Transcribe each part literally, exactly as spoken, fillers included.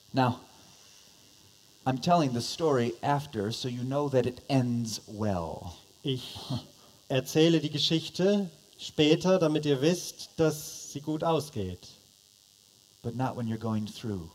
Now, I'm telling the story after, so you know that it ends well. Ich erzähle die Geschichte später, damit ihr wisst, dass sie gut ausgeht. But not when you're going through.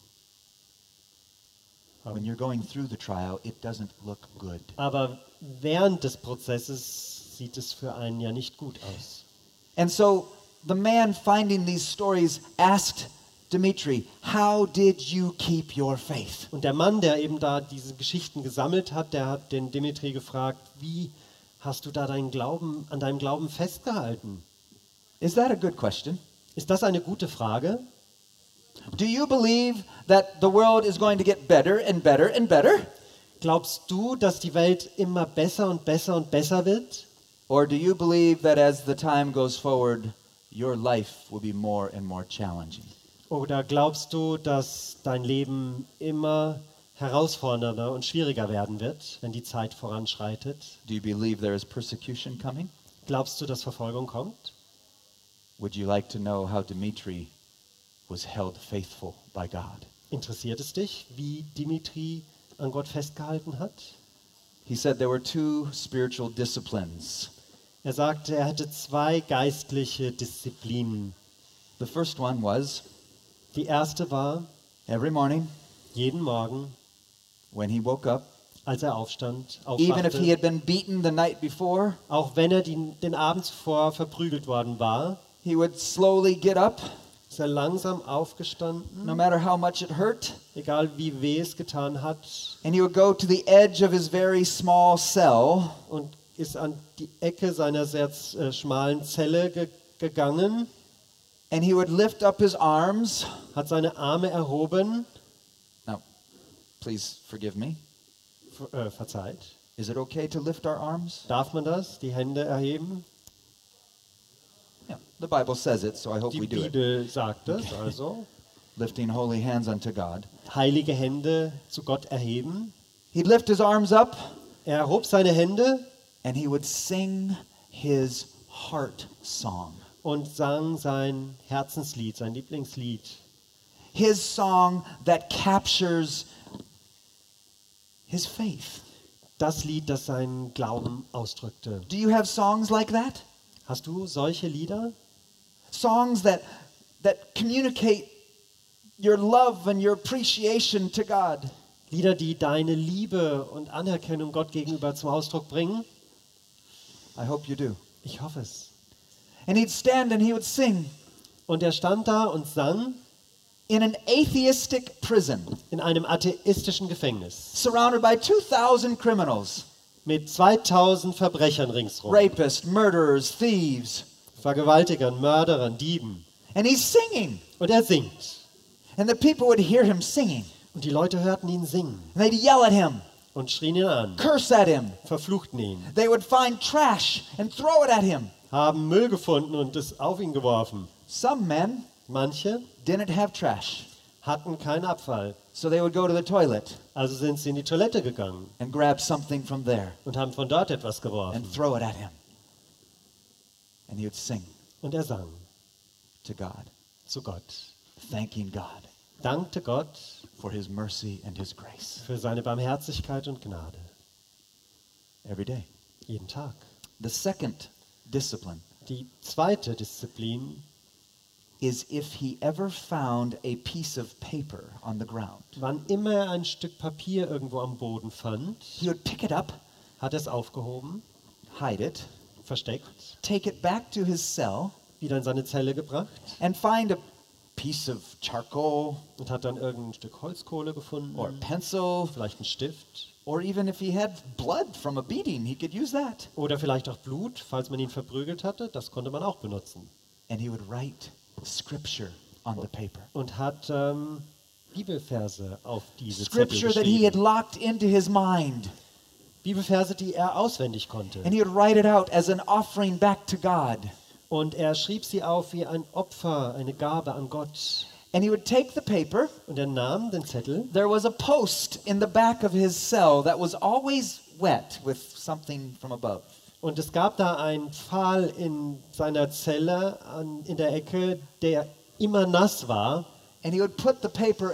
When you're going through the trial, it doesn't look good. Aber während des Prozesses sieht es für einen ja nicht gut aus. And so the man finding these stories asked Dmitri, how did you keep your faith? Und der Mann, der eben da diese Geschichten gesammelt hat, der hat den Dimitri gefragt, wie hast du da deinen Glauben, an deinem Glauben festgehalten? Is that a good question? Ist das eine gute Frage? Do you believe that the world is going to get better and better and better? Glaubst du, dass die Welt immer besser und besser und besser wird? Or do you believe that as the time goes forward, your life will be more and more challenging? Oder glaubst du, dass dein Leben immer herausfordernder und schwieriger werden wird, wenn die Zeit voranschreitet? Do you believe there is persecution coming? Glaubst du, dass Verfolgung kommt? Would you like to know how Dmitri was held faithful by God? Interessiert es dich, wie Dimitri an Gott festgehalten hat? He said there were two spiritual disciplines. Er sagte, er hatte zwei geistliche Disziplinen. The first one was Die erste war, every morning jeden Morgen, when he woke up, als er aufstand, even if he aufwachte, had been beaten the night before, auch wenn er die, den Abend zuvor verprügelt worden war, he would slowly get up, ist er langsam aufgestanden, no matter how much it hurt, egal wie weh es getan hat, and he would go to the edge of his very small cell, und ist an die Ecke seiner sehr äh, schmalen Zelle ge gegangen, and he would lift up his arms. hat seine Arme erhoben, Now, please forgive me. ver äh, verzeiht. Is it okay to lift our arms? Darf man das, die Hände erheben? Yeah, the Bible says it, so I hope Die we do it. Bibel sagt es, also Lifting holy hands unto God. heilige Hände zu Gott erheben. He'd lift his arms up, Er erhob seine Hände and he would sing his heart song. und sang sein Herzenslied, sein Lieblingslied. His song that captures his faith. Das Lied, das seinen Glauben ausdrückte. Do you have songs like that? Hast du solche Lieder? Songs that that communicate your love and your appreciation to God. Lieder, die deine Liebe und Anerkennung Gott gegenüber zum Ausdruck bringen? I hope you do. Ich hoffe es. And he'd stand and he would sing Und er stand da und sang in an atheistic prison, in einem atheistischen Gefängnis surrounded by two thousand criminals, mit zweitausend Verbrechern ringsrum, rapists, murderers, thieves. Vergewaltigern, Mörderern, Dieben. And he's singing. Und er singt. And the people would hear him singing. Und die Leute hörten ihn singen And they'd yell at him, und schrien ihn an, curse at him. verfluchten ihn, They would find trash and throw it at him. haben Müll gefunden und es auf ihn geworfen. Some men Manche didn't have trash, hatten keinen Abfall, so they would go to the toilet also sind sie in die Toilette gegangen and grab something from there und haben von dort etwas and geworfen. throw it at him. And he would sing Und er sang to God, zu Gott, thanking God dankte Gott for his mercy and his grace für seine Barmherzigkeit und Gnade. every day. Jeden Tag. The second discipline Die zweite Disziplin, is if he ever found a piece of paper on the ground, wann immer er ein Stück Papier irgendwo am Boden fand, he would pick it up, hat er es aufgehoben, hide it, versteckt, take it back to his cell, wieder in seine Zelle gebracht and find a piece of charcoal und hat dann irgendein Stück Holzkohle gefunden, or pencil, vielleicht einen Stift or even if he had blood from a beating, he could use that. oder vielleicht auch Blut, falls man ihn verprügelt hatte, das konnte man auch benutzen. And he would write scripture on the paper. Und hat ähm, Bibelverse auf diese Scripture Zettel that he had geschrieben. locked into his mind. Bibelverse, die er auswendig konnte. And he would write it out as an offering back to God. Und er schrieb sie auf wie ein Opfer, eine Gabe an Gott. And he would take the paper. Und er nahm den Zettel. There was a post in the back of his cell that was always wet with something from above. Und es gab da einen Pfahl in seiner Zelle an, in der Ecke, der immer nass war. And he would put the paper